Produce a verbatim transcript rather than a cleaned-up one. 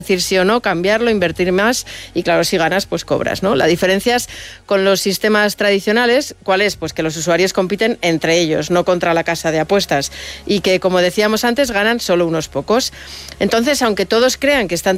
decir sí o no, cambiarlo, invertir más y claro, si ganas, pues cobras, ¿no? La diferencia es con los sistemas tradicionales, ¿cuál es? Pues que los usuarios compiten entre ellos, no contra la casa de apuestas y que, como decíamos antes, ganan solo unos pocos. Entonces, aunque todos crean que están